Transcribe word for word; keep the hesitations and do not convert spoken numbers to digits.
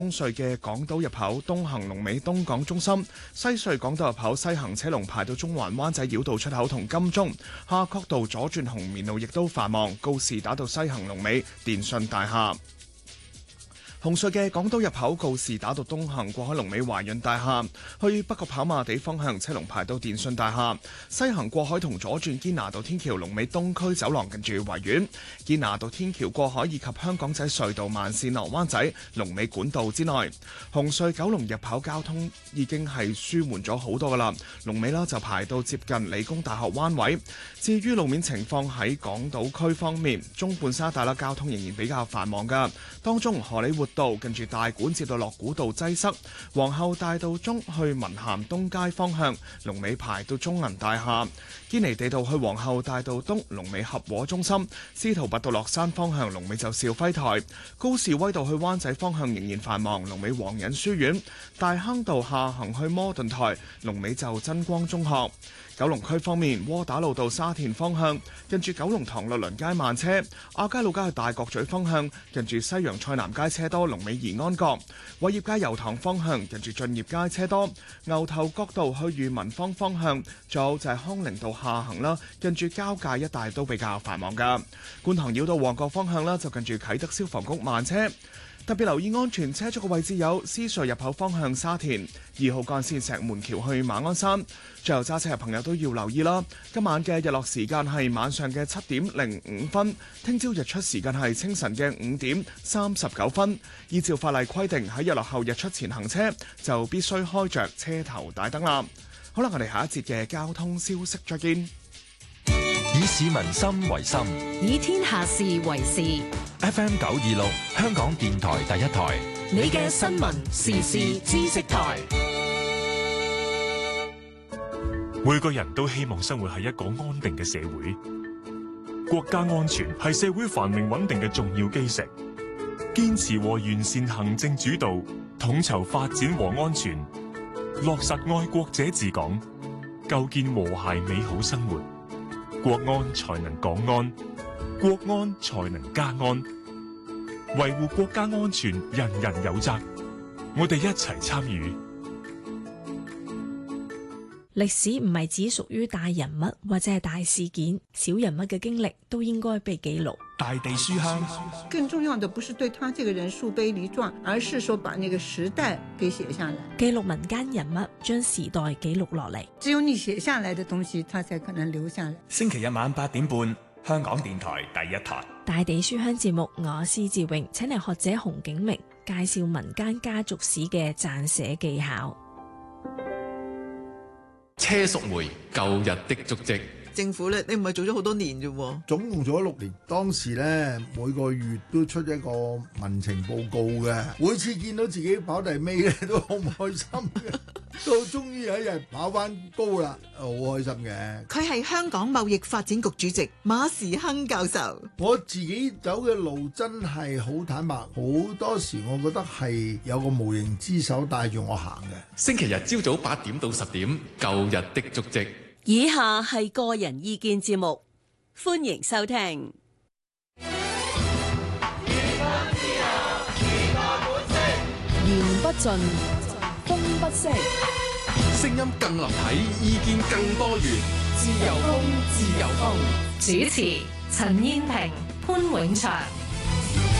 東隧嘅港島入口東行龍尾東港中心，西隧港島入口西行車龍排到中環灣仔繞道出口同金鐘，夏慤道左轉紅棉路亦都繁忙，告士打道西行龍尾電訊大廈。紅隧嘅港島入口告士打道東行過海龍尾華潤大廈，去北角跑馬地方向車龍排到電訊大廈，西行過海同左轉堅拿道天橋龍尾東區走廊近住維園，堅拿道天橋過海以及香港仔隧道慢線落灣仔龍尾管道之內。紅隧九龍入口交通已經係舒緩咗好多噶啦，龍尾啦就排到接近理工大學灣位。至於路面情況喺港島區方面，中半沙大啦交通仍然比較繁忙噶，當中荷里活道近住大館至到樂古道擠塞，皇后大道中去文咸東街方向龍尾排到中銀大廈，堅尼地道去皇后大道東龍尾合和中心，司徒拔道落山方向龍尾就肇輝台，高士威道去灣仔方向仍然繁忙，龍尾皇仁書院，大坑道下行去摩頓台龍尾就真光中學。九龍區方面，窩打老道沙田方向近住九龍塘律倫街慢車，亞皆老街去大角咀方向近住西洋菜南街車多，龍尾怡安閣；偉業街油塘方向近住駿業街車多，牛頭角道去裕民坊方向，仲有就係康寧道下行啦，近住交界一帶都比較繁忙噶。觀塘繞道旺角方向啦，就近住啟德消防局慢車。特別留意安全車速嘅位置有獅隧入口方向沙田二號幹線石門橋去馬鞍山。最後揸車嘅朋友都要留意啦，今晚嘅日落時間係晚上嘅七點零五分，聽朝日出時間係清晨嘅五點三十九分。依照法例規定，喺日落後日出前行車就必須開着車頭大燈啦。好啦，我哋下一節嘅交通消息再見。 以市民心為心， 以天下事為事。 F M 九二六，香港電台第一台， 你嘅新聞時事知識台。 每個人都希望生活喺一個安定嘅社會，國家安全係社會繁榮穩定嘅重要基石。堅持和完善行政主導，統籌發展和安全，落實愛國者治港，構建和諧美好生活。國安才能港安，國安才能家安。維護國家安全，人人有責。我哋一齊參與。 歷史唔係只屬於大人物或者係大事件，小人物嘅經歷都應該被記錄。 大地書香， 更重要的不是對他這個人樹碑立傳，而是說把那個時代給寫下來， 記錄民間人物，將時代記錄落嚟。 只有你寫下來的東西，它才可能留下來。 星期日晚八點半，香港電台第一台大地書香節目，我施志榮請嚟學者洪景明介紹民間家族史嘅撰寫技巧。 車淑梅舊日的足跡。 政府咧，你唔係做咗好多年啫喎？ 總共做咗六年。當時咧，每個月都出一個民情報告嘅，每次見到自己跑第尾咧，都好唔開心嘅。到終於有一日跑翻高啦，好開心嘅。 佢係香港貿易發展局主席馬時亨教授。 我自己走嘅路真係好坦白，好多時我覺得係有個無形之手帶住我行嘅。 星期日朝早八點到十點，舊日的足跡。 以下係個人意見節目，歡迎收聽。 言不盡，風不息， 聲音更立體，意見更多元。 自由風，自由風。主持：陳燕萍、潘永祥。